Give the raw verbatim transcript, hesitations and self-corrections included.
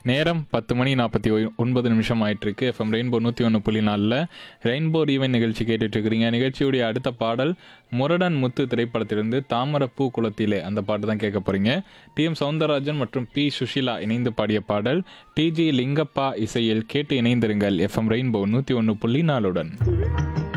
நேரம் பத்து மணி நாற்பத்தி ஒன்பது நிமிஷம் ஆயிட்டிருக்கு. எஃப்எம் ரெயின்போ நூற்றி ஒன்று புள்ளி நாலில் ரெயின்போ ஈவென்ட் நிகழ்ச்சி கேட்டுட்ருக்கிறீங்க. நிகழ்ச்சியுடைய அடுத்த பாடல் முரடன் முத்து திரைப்படத்திலிருந்து தாமரப்பூ குளத்திலே அந்த பாட்டு தான் கேட்க போகிறீங்க. டி எம் சௌந்தரராஜன் மற்றும் பி சுஷிலா இணைந்து பாடிய பாடல். டிஜி லிங்கப்பா இசையில் கேட்டு இணைந்திருங்கள் எஃப்எம் ரெயின்போ நூற்றி ஒன்று புள்ளி நாலுடன்.